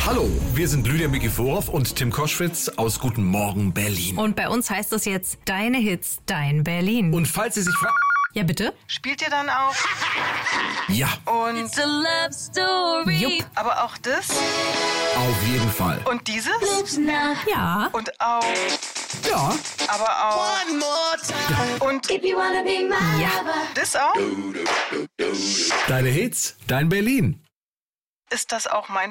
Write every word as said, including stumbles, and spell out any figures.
Hallo, wir sind Lydia Mikiforov und Tim Koschwitz aus Guten Morgen Berlin. Und bei uns heißt es jetzt Deine Hits, Dein Berlin. Und falls Sie sich fragen... Ja, bitte? Spielt ihr dann auch? Ja, Und It's a love story. Jupp. aber auch das? auf jeden Fall. Und dieses? Ja. Und auch, Ja, aber auch. Und If you wanna be my Ja. lover. das auch? deine Hits, dein Berlin. Ist das auch mein